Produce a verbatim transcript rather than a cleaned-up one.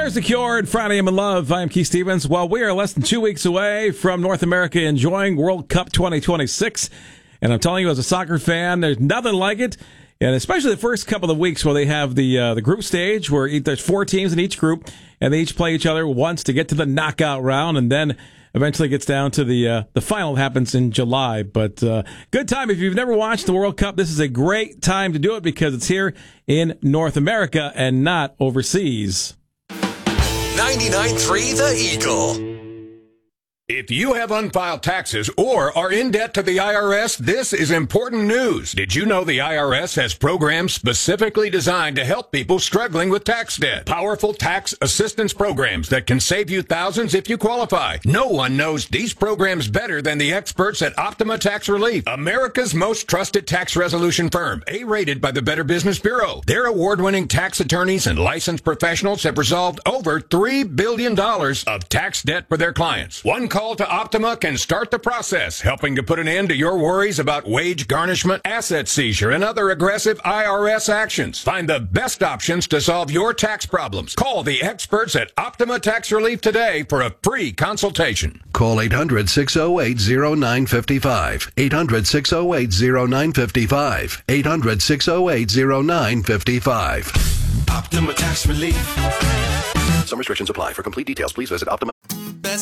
There's The Cure and Friday I'm in Love. I'm Keith Stevens. Well, we are less than two weeks away from North America enjoying World Cup twenty twenty-six. And I'm telling you, as a soccer fan, there's nothing like it. And especially the first couple of weeks where they have the uh, the group stage where each, there's four teams in each group, and they each play each other once to get to the knockout round, and then eventually gets down to the uh, the final happens in July. But uh, good time. If you've never watched the World Cup, this is a great time to do it because it's here in North America and not overseas. ninety-nine point three The Eagle. If you have unfiled taxes or are in debt to the I R S, this is important news. Did you know the I R S has programs specifically designed to help people struggling with tax debt? Powerful tax assistance programs that can save you thousands if you qualify. No one knows these programs better than the experts at Optima Tax Relief, America's most trusted tax resolution firm, A-rated by the Better Business Bureau. Their award-winning tax attorneys and licensed professionals have resolved over three billion dollars of tax debt for their clients. One call to Optima can start the process, helping to put an end to your worries about wage garnishment, asset seizure, and other aggressive I R S actions. Find the best options to solve your tax problems. Call the experts at Optima Tax Relief today for a free consultation. Call eight hundred, six oh eight, oh nine five five. eight hundred, six oh eight, oh nine five five. eight hundred, six oh eight, oh nine five five. Optima Tax Relief. Some restrictions apply. For complete details, please visit Optima.